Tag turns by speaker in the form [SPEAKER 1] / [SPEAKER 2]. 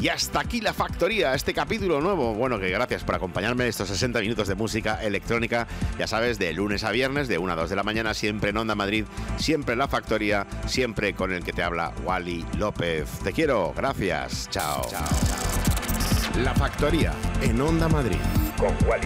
[SPEAKER 1] Y hasta aquí La Factoría, este capítulo nuevo. Bueno, que gracias por acompañarme en estos 60 minutos de música electrónica. Ya sabes, de lunes a viernes, de 1 a 2 de la mañana, siempre en Onda Madrid, siempre en La Factoría, siempre con el que te habla, Wally López. Te quiero, gracias, chao. Chao. La Factoría, en Onda Madrid.
[SPEAKER 2] Con Wally.